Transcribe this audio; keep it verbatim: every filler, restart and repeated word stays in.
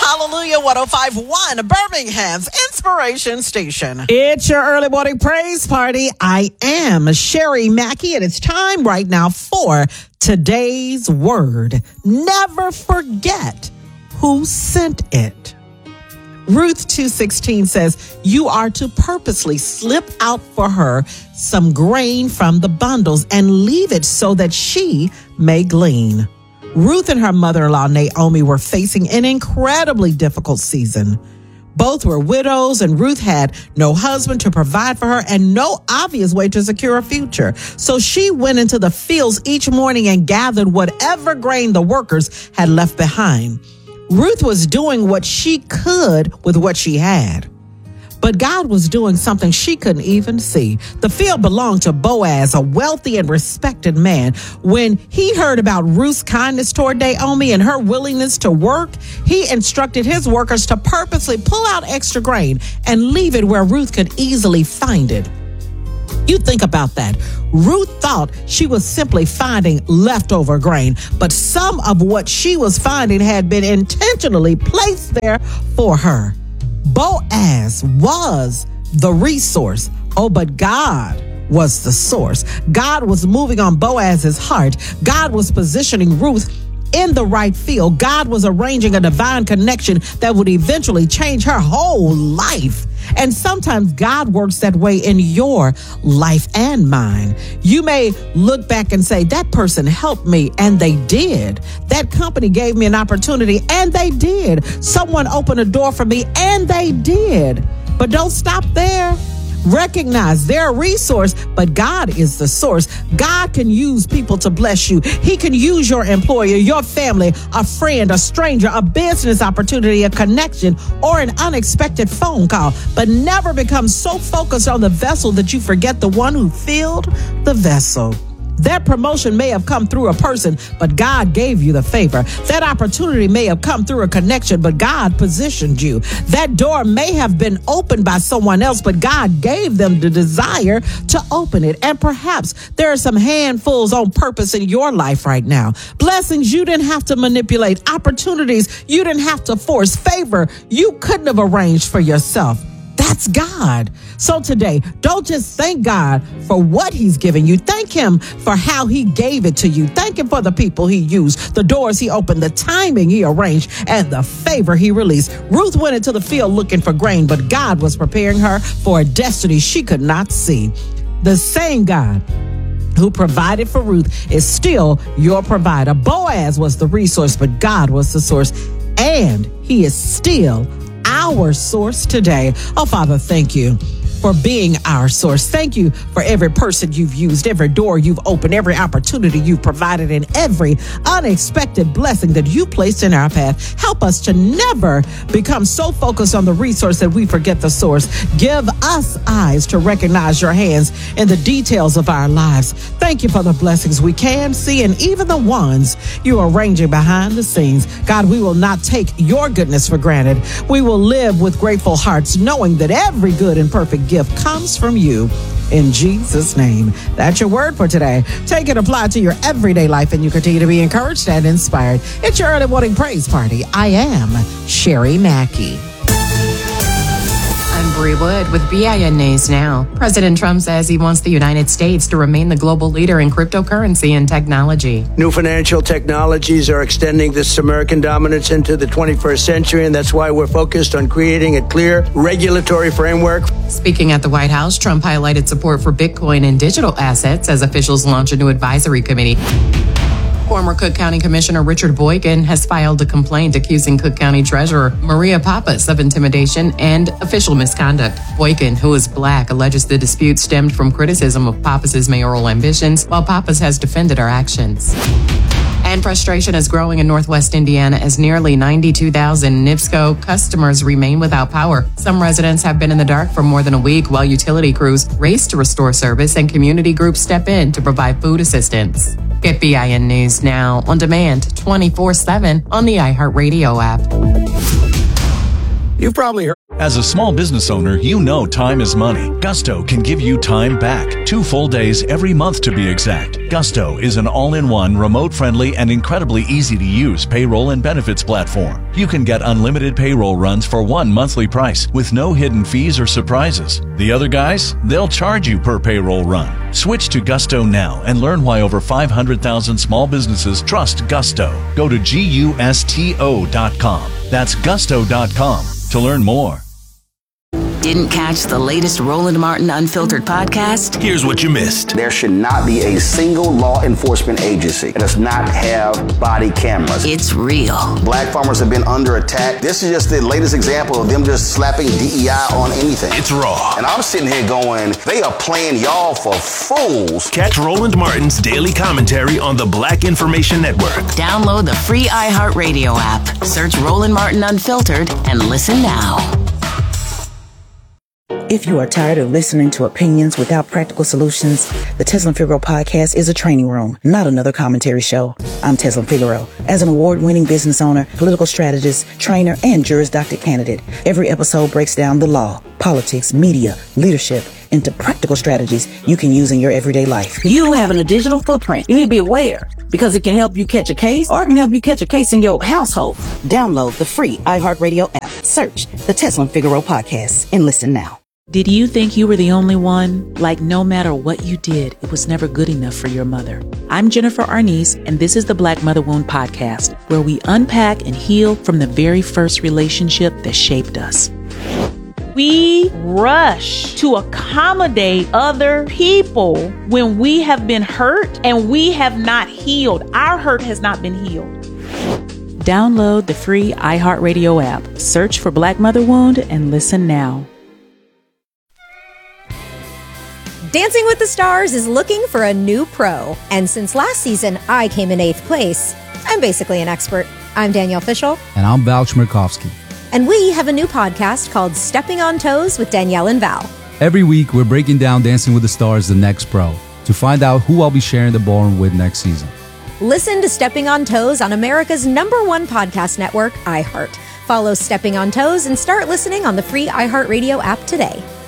Hallelujah one oh five point one, Birmingham's Inspiration Station. It's your early morning praise party. I am Sherry Mackey, and it's time right now for today's word. Never forget who sent it. Ruth two sixteen says, you are to purposely slip out for her some grain from the bundles and leave it so that she may glean. Ruth and her mother-in-law, Naomi, were facing an incredibly difficult season. Both were widows, and Ruth had no husband to provide for her and no obvious way to secure a future. So she went into the fields each morning and gathered whatever grain the workers had left behind. Ruth was doing what she could with what she had. But God was doing something she couldn't even see. The field belonged to Boaz, a wealthy and respected man. When he heard about Ruth's kindness toward Naomi and her willingness to work, he instructed his workers to purposely pull out extra grain and leave it where Ruth could easily find it. You think about that. Ruth thought she was simply finding leftover grain, but some of what she was finding had been intentionally placed there for her. Boaz was the resource. Oh, but God was the source. God was moving on Boaz's heart. God was positioning Ruth in the right field. God was arranging a divine connection that would eventually change her whole life. And sometimes God works that way in your life and mine. You may look back and say, that person helped me, and they did. That company gave me an opportunity, and they did. Someone opened a door for me, and they did. But don't stop there. Recognize they're a resource, but God is the source. God can use people to bless you. He can use your employer, your family, a friend, a stranger, a business opportunity, a connection, or an unexpected phone call. But never become so focused on the vessel that you forget the one who filled the vessel. That promotion may have come through a person, but God gave you the favor. That opportunity may have come through a connection, but God positioned you. That door may have been opened by someone else, but God gave them the desire to open it. And perhaps there are some handfuls on purpose in your life right now. Blessings you didn't have to manipulate. Opportunities you didn't have to force. Favor you couldn't have arranged for yourself. That's God. So today, don't just thank God for what he's given you. Thank him for how he gave it to you. Thank him for the people he used, the doors he opened, the timing he arranged, and the favor he released. Ruth went into the field looking for grain, but God was preparing her for a destiny she could not see. The same God who provided for Ruth is still your provider. Boaz was the resource, but God was the source, and he is still our source today. Oh, Father, thank you for being our source. Thank you for every person you've used, every door you've opened, every opportunity you've provided, and every unexpected blessing that you placed in our path. Help us to never become so focused on the resource that we forget the source. Give us eyes to recognize your hands in the details of our lives. Thank you for the blessings we can see and even the ones you are arranging behind the scenes. God, we will not take your goodness for granted. We will live with grateful hearts, knowing that every good and perfect gift comes from you. In Jesus' name. That's your word for today. Take it, apply it to your everyday life, and you continue to be encouraged and inspired. It's your early morning praise party. I am Sherry Mackey. I'm Bree Wood with B I N News Now. President Trump says he wants the United States to remain the global leader in cryptocurrency and technology. New financial technologies are extending this American dominance into the twenty-first century, and that's why we're focused on creating a clear regulatory framework. Speaking at the White House, Trump highlighted support for Bitcoin and digital assets as officials launch a new advisory committee. Former Cook County Commissioner Richard Boykin has filed a complaint accusing Cook County Treasurer Maria Pappas of intimidation and official misconduct. Boykin, who is black, alleges the dispute stemmed from criticism of Pappas's mayoral ambitions, while Pappas has defended her actions. And frustration is growing in Northwest Indiana as nearly ninety-two thousand NIPSCO customers remain without power. Some residents have been in the dark for more than a week, while utility crews race to restore service and community groups step in to provide food assistance. Get B I N News Now on demand twenty-four seven on the iHeartRadio app. You've probably heard As a small business owner, you know time is money. Gusto can give you time back. Two full days every month to be exact. Gusto is an all-in-one, remote-friendly, and incredibly easy-to-use payroll and benefits platform. You can get unlimited payroll runs for one monthly price with no hidden fees or surprises. The other guys, they'll charge you per payroll run. Switch to Gusto now and learn why over five hundred thousand small businesses trust Gusto. Go to gusto dot com. That's gusto dot com to learn more. Didn't catch the latest Roland Martin Unfiltered podcast? Here's what you missed. There should not be a single law enforcement agency that does not have body cameras. It's real. Black farmers have been under attack. This is just the latest example of them just slapping D E I on anything. It's raw. And I'm sitting here going, they are playing y'all for fools. Catch Roland Martin's daily commentary on the Black Information Network. Download the free iHeartRadio app. Search Roland Martin Unfiltered and listen now. If you are tired of listening to opinions without practical solutions, the Tezlyn Figaro podcast is a training room, not another commentary show. I'm Tezlyn Figaro. As an award-winning business owner, political strategist, trainer, and Juris Doctor candidate, every episode breaks down the law, politics, media, leadership, into practical strategies you can use in your everyday life. You having a digital footprint, you need to be aware because it can help you catch a case or it can help you catch a case in your household. Download the free iHeartRadio app. Search the Tezlyn Figaro podcast and listen now. Did you think you were the only one? Like no matter what you did, it was never good enough for your mother. I'm Jennifer Arnice, and this is the Black Mother Wound Podcast, where we unpack and heal from the very first relationship that shaped us. We rush to accommodate other people when we have been hurt and we have not healed. Our hurt has not been healed. Download the free iHeartRadio app. Search for Black Mother Wound and listen now. Dancing with the Stars is looking for a new pro. And since last season, I came in eighth place. I'm basically an expert. I'm Danielle Fishel. And I'm Val Chmerkovsky. And we have a new podcast called Stepping on Toes with Danielle and Val. Every week, we're breaking down Dancing with the Stars, the next pro, to find out who I'll be sharing the ballroom with next season. Listen to Stepping on Toes on America's number one podcast network, iHeart. Follow Stepping on Toes and start listening on the free iHeartRadio app today.